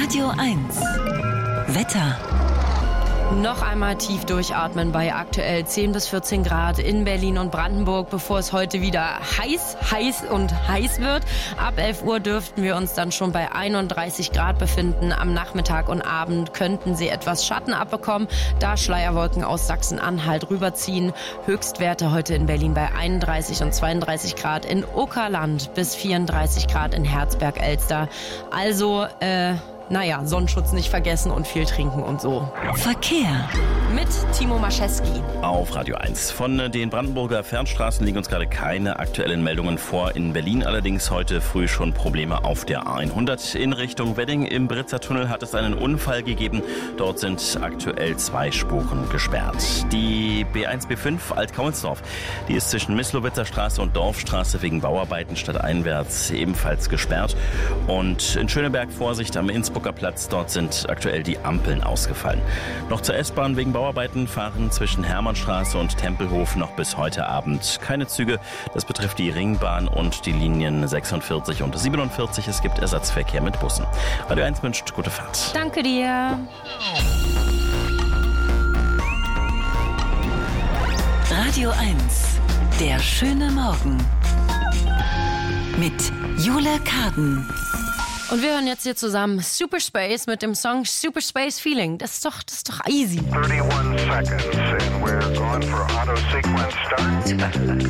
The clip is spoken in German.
Radio 1 Wetter. Noch einmal tief durchatmen bei aktuell 10 bis 14 Grad in Berlin und Brandenburg, bevor es heute wieder heiß wird. Ab 11 Uhr dürften wir uns dann schon bei 31 Grad befinden. Am Nachmittag und Abend könnten sie etwas Schatten abbekommen, da Schleierwolken aus Sachsen-Anhalt rüberziehen. Höchstwerte heute in Berlin bei 31 und 32 Grad, in Okerland bis 34 Grad in Herzberg-Elster. Also, Sonnenschutz nicht vergessen und viel trinken und so. Verkehr mit Timo Maschewski. Auf Radio 1. Von den Brandenburger Fernstraßen liegen uns gerade keine aktuellen Meldungen vor. In Berlin allerdings heute früh schon Probleme auf der A100. In Richtung Wedding im Britzer Tunnel hat es einen Unfall gegeben. Dort sind aktuell 2 Spuren gesperrt. Die B1, B5 Alt-Kaulsdorf, die ist zwischen Mislowitzer Straße und Dorfstraße wegen Bauarbeiten stadteinwärts ebenfalls gesperrt. Und in Schöneberg Vorsicht am Innsbrucker Platz, dort sind aktuell die Ampeln ausgefallen. Noch zur S-Bahn wegen Bauarbeiten fahren zwischen Hermannstraße und Tempelhof noch bis heute Abend keine Züge. Das betrifft die Ringbahn und die Linien 46 und 47. Es gibt Ersatzverkehr mit Bussen. Radio 1 wünscht gute Fahrt. Danke dir. Radio 1 Der schöne Morgen mit Jule Karden. Und wir hören jetzt hier zusammen Super Space mit dem Song Super Space Feeling. Das ist doch easy. 31 seconds and we're going for auto sequence start.